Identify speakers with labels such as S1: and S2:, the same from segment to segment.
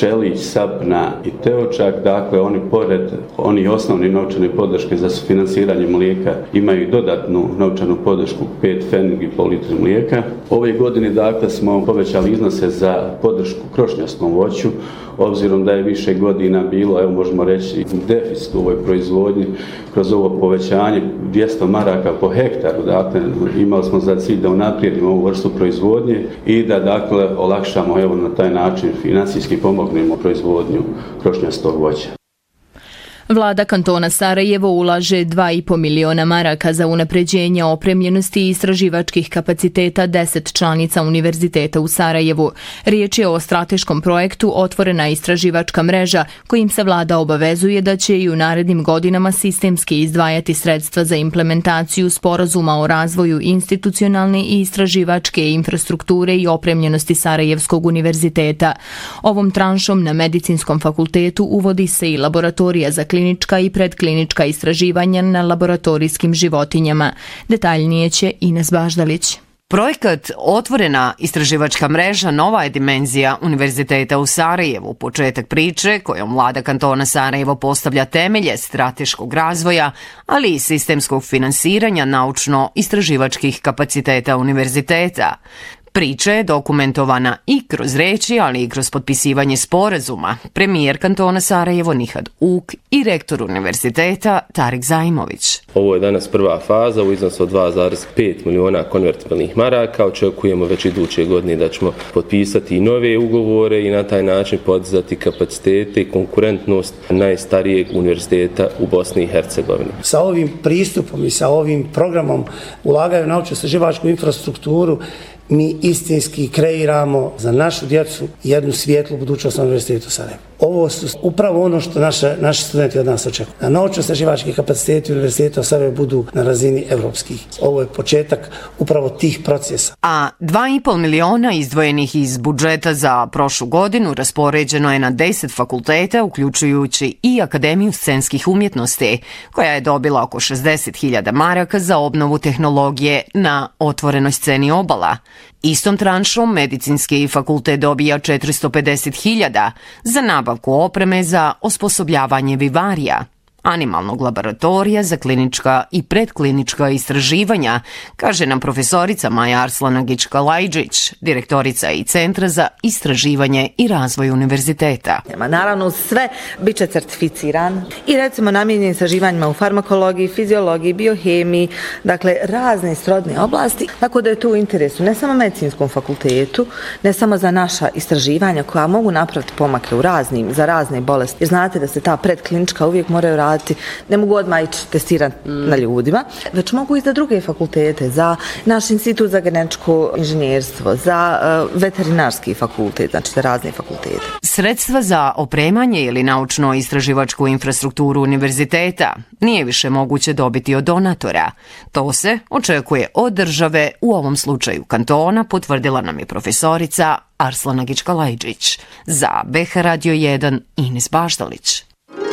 S1: Pčelić, Sapna i Teočak. Dakle, oni pored onih osnovne novčane podrške za sufinansiranje mlijeka imaju dodatnu novčanu podršku 5 pfennig po litru mlijeka. Ove godine dakle smo povećali iznose za podršku krošnjastom voću, obzirom da je više godina bilo, evo možemo reći, deficit u ovoj proizvodnji. Kroz ovo povećanje 200 maraka po hektaru, dakle imali smo za cilj da unaprijedimo ovu vrstu proizvodnje i da dakle olakšamo evo na taj način financijski pomognemo proizvodnju krošnjastog voća.
S2: Vlada kantona Sarajevo ulaže 2,5 miliona maraka za unapređenje opremljenosti i istraživačkih kapaciteta 10 članica Univerziteta u Sarajevu. Riječ je o strateškom projektu Otvorena istraživačka mreža, kojim se vlada obavezuje da će i u narednim godinama sistemski izdvajati sredstva za implementaciju sporazuma o razvoju institucionalne i istraživačke infrastrukture i opremljenosti Sarajevskog univerziteta. Ovom tranšom na Medicinskom fakultetu uvodi se i laboratorija za klinička i predklinička istraživanja na laboratorijskim životinjama. Detaljnije će Ines Baždalić.
S3: Projekat Otvorena istraživačka mreža nova je dimenzija Univerziteta u Sarajevu, početak priče kojom vlada kantona Sarajevo postavlja temelje strateškog razvoja, ali i sistemskog finansiranja naučno-istraživačkih kapaciteta univerziteta. Priča je dokumentovana i kroz reči, ali i kroz potpisivanje sporazuma. Premijer kantona Sarajevo Nihad Uk i rektor univerziteta Tarik Zajmović.
S4: Ovo je danas prva faza u iznosu od 2,5 miliona konvertibilnih maraka. Očekujemo već iduće godine da ćemo potpisati i nove ugovore i na taj način podizati kapacitete i konkurentnost najstarijeg univerziteta u Bosni i Hercegovini.
S5: Sa ovim pristupom i sa ovim programom ulagaju naučno-istraživačku infrastrukturu. Mi istinski kreiramo za našu djecu jednu svijetlu budućnost na Univerzitetu Sarajevo. Ovo su upravo ono što naši studenti od nas očekuju. Da naučno-istraživački kapaciteti Univerziteta Sarajevo budu na razini evropskih. Ovo je početak upravo tih procesa.
S3: A 2,5 miliona izdvojenih iz budžeta za prošlu godinu raspoređeno je na 10 fakulteta, uključujući i Akademiju scenskih umjetnosti, koja je dobila oko 60.000 maraka za obnovu tehnologije na otvorenoj sceni Obala. Istom tranšom Medicinski fakultet dobija 450.000 za nabavku opreme za osposobljavanje vivarija, animalnog laboratorija za klinička i predklinička istraživanja, kaže nam profesorica Maja Arslanagić-Kalajđić, direktorica i Centra za istraživanje i razvoj univerziteta.
S6: Naravno, sve bit će certificiran i recimo namijenjen istraživanjima u farmakologiji, fiziologiji, biohemiji, dakle razne srodne oblasti, tako da je to u interesu ne samo Medicinskom fakultetu, ne samo za naša istraživanja koja mogu napraviti pomake za razne bolesti, jer znate da se ta predklinička uvijek moraju raditi, ne mogu odmah ići testirati na ljudima, već mogu i za druge fakultete, za naš institut za genetičko inženjerstvo, za veterinarski fakultet, znači za razne fakultete.
S3: Sredstva za opremanje ili naučno-istraživačku infrastrukturu univerziteta nije više moguće dobiti od donatora. To se očekuje od države, u ovom slučaju kantona, potvrdila nam je profesorica Arslanagić-Kalajđić. Za BH Radio 1 Ines Baždalić.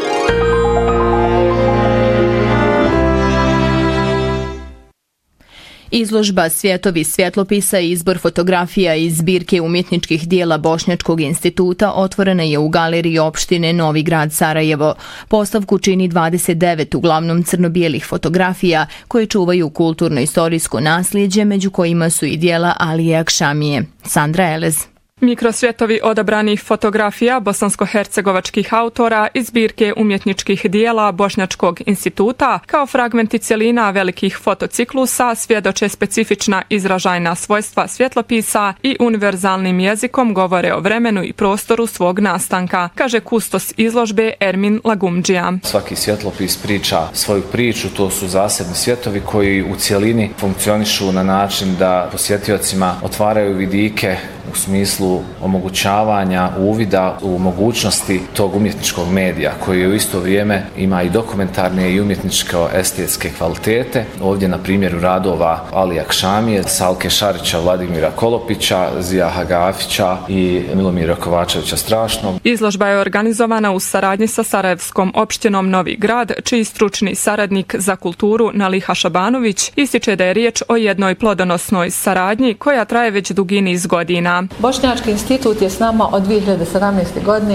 S2: Izložba Svjetovi svjetlopisa i izbor fotografija iz zbirke umjetničkih dijela Bošnjačkog instituta otvorena je u galeriji opštine Novi Grad Sarajevo. Postavku čini 29 uglavnom crno-bijelih fotografija koje čuvaju kulturno-istorijsko nasljeđe, među kojima su i dijela Alije Akšamije. Sandra Elez.
S7: Mikrosvjetovi odabranih fotografija bosansko-hercegovačkih autora iz zbirke umjetničkih dijela Bošnjačkog instituta kao fragmenti cjelina velikih fotociklusa svjedoče specifična izražajna svojstva svjetlopisa i univerzalnim jezikom govore o vremenu i prostoru svog nastanka, kaže kustos izložbe Ermin Lagumdžija.
S8: Svaki svjetlopis priča svoju priču, to su zasebni svjetovi koji u cjelini funkcionišu na način da posjetiocima otvaraju vidike u smislu omogućavanja uvida u mogućnosti tog umjetničkog medija koji u isto vrijeme ima i dokumentarne i umjetničko-estetske kvalitete. Ovdje na primjeru radova Alije Akšamije, Salke Šarića, Vladimira Kolopića, Zijaha Gafića i Milomira Kovačevića Strašnog.
S7: Izložba je organizovana u saradnji sa Sarajevskom opštinom Novi Grad, čiji stručni saradnik za kulturu Naliha Šabanović ističe da je riječ o jednoj plodonosnoj saradnji koja traje već dugi niz godina.
S9: Bošnjački institut je s nama od 2017. godine